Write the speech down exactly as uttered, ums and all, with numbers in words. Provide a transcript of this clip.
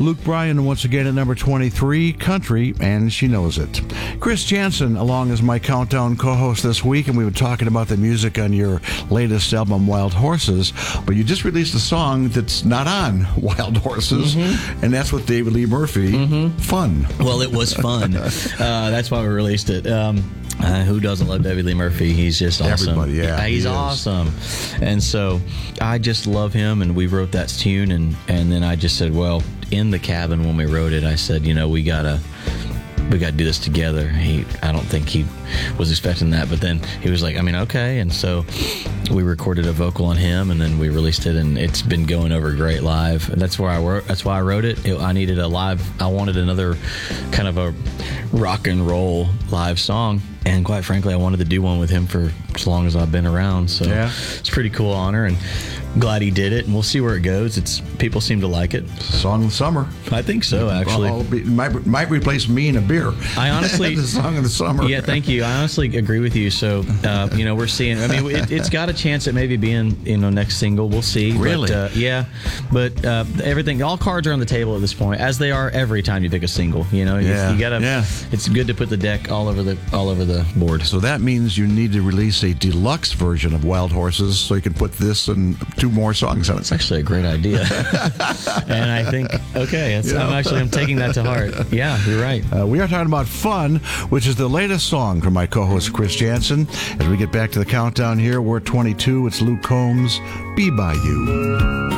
Luke Bryan once again at number twenty-three, Country, and She Knows It. Chris Jansen along as my Countdown co-host this week, and we were talking about the music on your latest album, Wild Horses, but you just released a song that's not on Wild Horses, mm-hmm. and that's with David Lee Murphy. Mm-hmm. Fun. Well, it was fun. uh, that's why we released it. Um, Uh, who doesn't love David Lee Murphy? He's just awesome. Everybody, yeah. He's he awesome. And so I just love him, and we wrote that tune, and, and then I just said, well, in the cabin when we wrote it, I said, you know, we gotta we gotta do this together. He, I don't think he was expecting that, but then he was like, I mean, okay. And so we recorded a vocal on him, and then we released it, and it's been going over great live. And that's where I wrote. That's why I wrote it. it. I needed a live. I wanted another kind of a rock and roll live song. And quite frankly, I wanted to do one with him for as long as I've been around. So yeah. It's a pretty cool honor, and glad he did it. And we'll see where it goes. It's people seem to like it. Song of the summer. I think so, actually. Well, be, might might replace me in a beer. I honestly, the song of the summer. Yeah, thank you. I honestly agree with you. So, uh, you know, we're seeing. I mean, it, it's got a chance at maybe being, you know, next single. We'll see. Really? But, uh, yeah. But uh, everything, all cards are on the table at this point, as they are every time you pick a single. You know, yeah. you, you gotta. Yeah. It's good to put the deck all over the all over the board. So that means you need to release a deluxe version of Wild Horses so you can put this and two more songs on it. It's actually a great idea. And I think, okay, it's, Yeah. I'm actually I'm taking that to heart. Yeah, you're right. Uh, we are talking about Fun, which is the latest song from my co-host Chris Jansen. As we get back to the countdown here, we're at twenty-two. It's Luke Combs, Be By You.